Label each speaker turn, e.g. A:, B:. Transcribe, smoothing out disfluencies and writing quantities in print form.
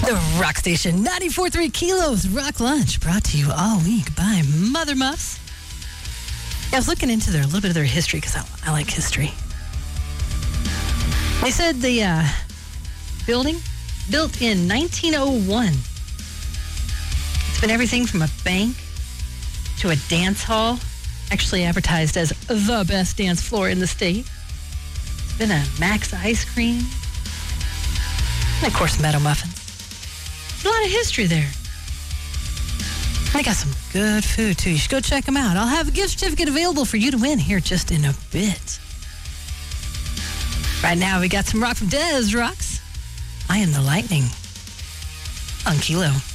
A: The Rock Station, 94.3 Kilos Rock Lunch, brought to you all week by Mother Muffs. Yeah, I was looking into a little bit of their history because I like history. They said the building, built in 1901. It's been everything from a bank to a dance hall, actually advertised as the best dance floor in the state. It's been a Max ice cream, and of course, Meadow Muffins. A lot of history there. They got some good food, too. You should go check them out. I'll have a gift certificate available for you to win here just in a bit. Right now, we got some rock from Des Rocks. I Am the Lightning on Kilo.